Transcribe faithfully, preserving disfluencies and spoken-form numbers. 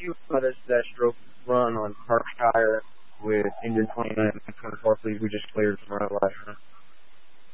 you about this that stroke run on Parkshire with Engine twenty-nine and twenty-four, please? We just cleared from our last run.